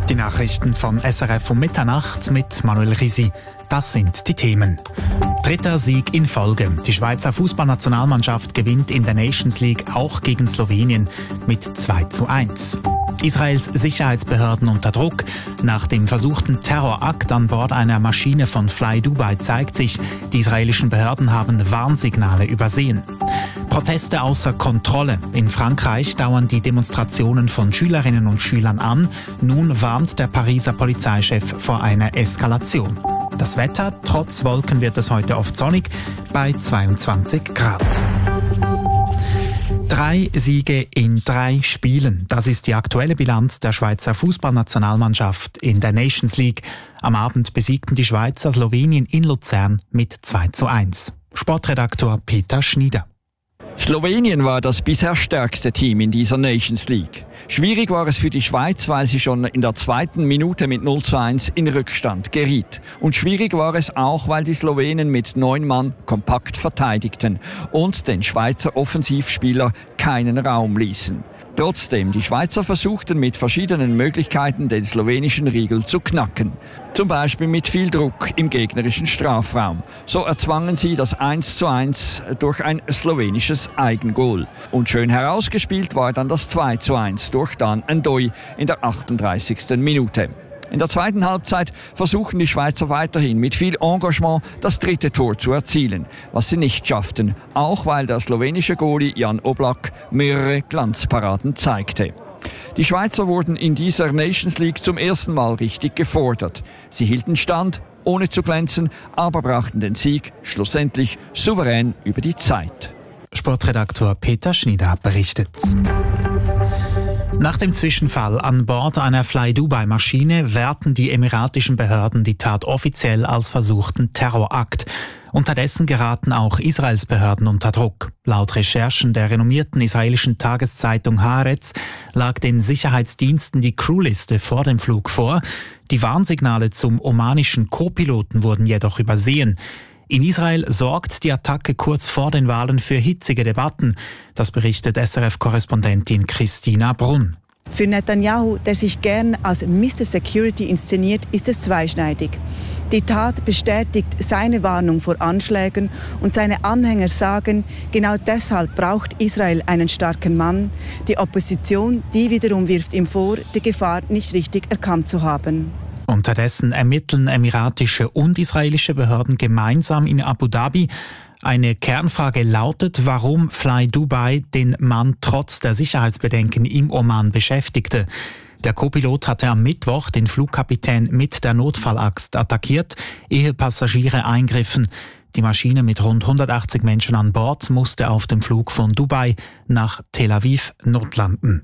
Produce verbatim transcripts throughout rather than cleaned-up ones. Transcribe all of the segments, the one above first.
Die Nachrichten von S R F um Mitternacht mit Manuel Risi. Das sind die Themen. Dritter Sieg in Folge. Die Schweizer Fußballnationalmannschaft gewinnt in der Nations League auch gegen Slowenien mit zwei zu eins. Israels Sicherheitsbehörden unter Druck. Nach dem versuchten Terrorakt an Bord einer Maschine von Fly Dubai zeigt sich, die israelischen Behörden haben Warnsignale übersehen. Proteste außer Kontrolle. In Frankreich dauern die Demonstrationen von Schülerinnen und Schülern an. Nun warnt der Pariser Polizeichef vor einer Eskalation. Das Wetter, trotz Wolken wird es heute oft sonnig, bei zweiundzwanzig Grad. Drei Siege in drei Spielen. Das ist die aktuelle Bilanz der Schweizer Fußballnationalmannschaft in der Nations League. Am Abend besiegten die Schweizer Slowenien in Luzern mit zwei zu eins. Sportredaktor Peter Schnieder. Slowenien war das bisher stärkste Team in dieser Nations League. Schwierig war es für die Schweiz, weil sie schon in der zweiten Minute mit null zu eins in Rückstand geriet. Und schwierig war es auch, weil die Slowenen mit neun Mann kompakt verteidigten und den Schweizer Offensivspieler keinen Raum ließen. Trotzdem, die Schweizer versuchten mit verschiedenen Möglichkeiten den slowenischen Riegel zu knacken. Zum Beispiel mit viel Druck im gegnerischen Strafraum. So erzwangen sie das eins zu eins durch ein slowenisches Eigengoal. Und schön herausgespielt war dann das zwei zu eins durch Dan Ndoi in der achtunddreißigsten Minute. In der zweiten Halbzeit versuchen die Schweizer weiterhin mit viel Engagement das dritte Tor zu erzielen, was sie nicht schafften, auch weil der slowenische Goalie Jan Oblak mehrere Glanzparaden zeigte. Die Schweizer wurden in dieser Nations League zum ersten Mal richtig gefordert. Sie hielten stand, ohne zu glänzen, aber brachten den Sieg schlussendlich souverän über die Zeit. Sportredaktor Peter Schnieder berichtet. Nach dem Zwischenfall an Bord einer Fly Dubai-Maschine werten die emiratischen Behörden die Tat offiziell als versuchten Terrorakt. Unterdessen geraten auch Israels Behörden unter Druck. Laut Recherchen der renommierten israelischen Tageszeitung Haaretz lag den Sicherheitsdiensten die Crewliste vor dem Flug vor. Die Warnsignale zum omanischen Co-Piloten wurden jedoch übersehen. In Israel sorgt die Attacke kurz vor den Wahlen für hitzige Debatten. Das berichtet S R F-Korrespondentin Christina Brunn. Für Netanyahu, der sich gern als Mister Security inszeniert, ist es zweischneidig. Die Tat bestätigt seine Warnung vor Anschlägen und seine Anhänger sagen, genau deshalb braucht Israel einen starken Mann. Die Opposition, die wiederum wirft ihm vor, die Gefahr nicht richtig erkannt zu haben. Unterdessen ermitteln emiratische und israelische Behörden gemeinsam in Abu Dhabi. Eine Kernfrage lautet, warum Fly Dubai den Mann trotz der Sicherheitsbedenken im Oman beschäftigte. Der Co-Pilot hatte am Mittwoch den Flugkapitän mit der Notfallaxt attackiert, ehe Passagiere eingriffen. Die Maschine mit rund hundertachtzig Menschen an Bord musste auf dem Flug von Dubai nach Tel Aviv notlanden.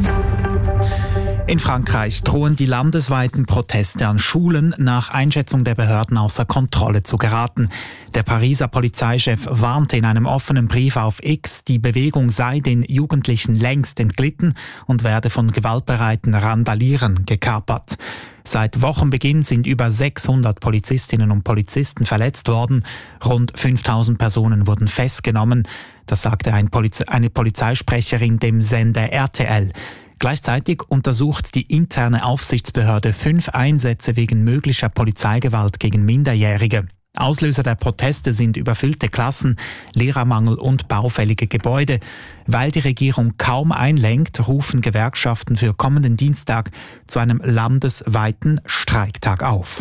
In Frankreich drohen die landesweiten Proteste an Schulen nach Einschätzung der Behörden außer Kontrolle zu geraten. Der Pariser Polizeichef warnte in einem offenen Brief auf X, die Bewegung sei den Jugendlichen längst entglitten und werde von gewaltbereiten Randalieren gekapert. Seit Wochenbeginn sind über sechshundert Polizistinnen und Polizisten verletzt worden. Rund fünftausend Personen wurden festgenommen. Das sagte ein Poliz- eine Polizeisprecherin dem Sender R T L. Gleichzeitig untersucht die interne Aufsichtsbehörde fünf Einsätze wegen möglicher Polizeigewalt gegen Minderjährige. Auslöser der Proteste sind überfüllte Klassen, Lehrermangel und baufällige Gebäude. Weil die Regierung kaum einlenkt, rufen Gewerkschaften für kommenden Dienstag zu einem landesweiten Streiktag auf.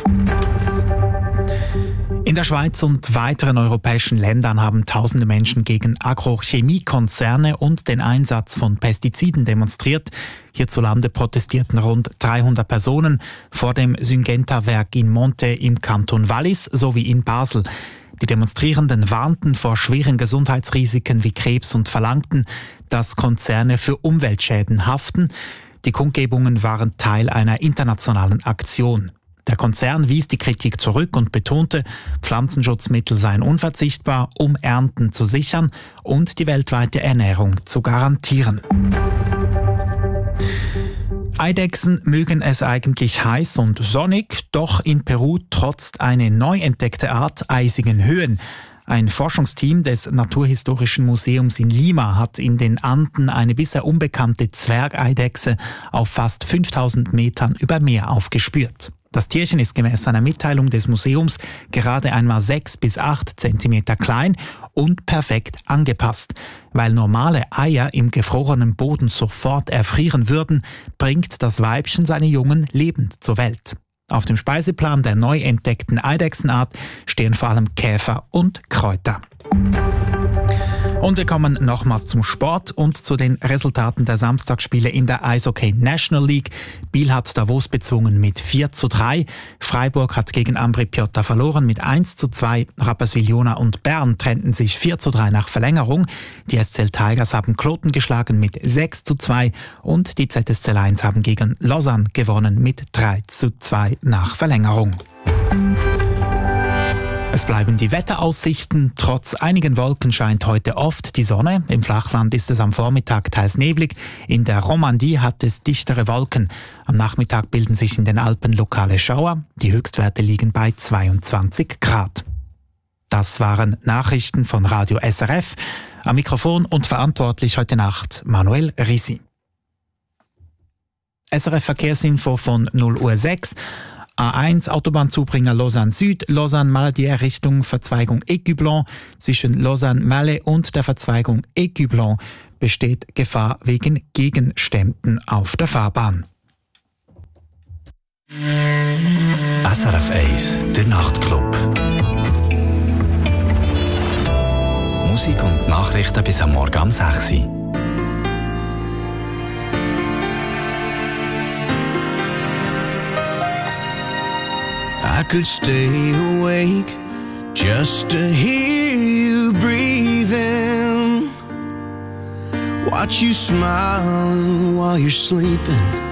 In der Schweiz und weiteren europäischen Ländern haben tausende Menschen gegen Agrochemiekonzerne und den Einsatz von Pestiziden demonstriert. Hierzulande protestierten rund dreihundert Personen vor dem Syngenta-Werk in Monte im Kanton Wallis sowie in Basel. Die Demonstrierenden warnten vor schweren Gesundheitsrisiken wie Krebs und verlangten, dass Konzerne für Umweltschäden haften. Die Kundgebungen waren Teil einer internationalen Aktion. Der Konzern wies die Kritik zurück und betonte, Pflanzenschutzmittel seien unverzichtbar, um Ernten zu sichern und die weltweite Ernährung zu garantieren. Eidechsen mögen es eigentlich heiß und sonnig, doch in Peru trotzt eine neu entdeckte Art eisigen Höhen. Ein Forschungsteam des Naturhistorischen Museums in Lima hat in den Anden eine bisher unbekannte Zwergeidechse auf fast fünftausend Metern über Meer aufgespürt. Das Tierchen ist gemäß einer Mitteilung des Museums gerade einmal sechs bis acht Zentimeter klein und perfekt angepasst. Weil normale Eier im gefrorenen Boden sofort erfrieren würden, bringt das Weibchen seine Jungen lebend zur Welt. Auf dem Speiseplan der neu entdeckten Eidechsenart stehen vor allem Käfer und Kräuter. Und wir kommen nochmals zum Sport und zu den Resultaten der Samstagsspiele in der Eishockey National League. Biel hat Davos bezwungen mit vier zu drei. Freiburg hat gegen Ambri Piotta verloren mit eins zu zwei. Rapperswil-Jona und Bern trennten sich vier zu drei nach Verlängerung. Die S C L Tigers haben Kloten geschlagen mit sechs zu zwei und die Z S C Lions haben gegen Lausanne gewonnen mit drei zu zwei nach Verlängerung. Es bleiben die Wetteraussichten. Trotz einigen Wolken scheint heute oft die Sonne. Im Flachland ist es am Vormittag teils neblig. In der Romandie hat es dichtere Wolken. Am Nachmittag bilden sich in den Alpen lokale Schauer. Die Höchstwerte liegen bei zweiundzwanzig Grad. Das waren Nachrichten von Radio S R F. Am Mikrofon und verantwortlich heute Nacht Manuel Risi. S R F Verkehrsinfo von null Uhr sechs. A eins Autobahnzubringer Lausanne Süd, Lausanne-Maladier Richtung Verzweigung Écublon. Zwischen Lausanne-Malais und der Verzweigung Écublon besteht Gefahr wegen Gegenständen auf der Fahrbahn. S R F eins, der Nachtclub. Musik und Nachrichten bis am Morgen um sechs Uhr. I could stay awake just to hear you breathing, watch you smile while you're sleeping.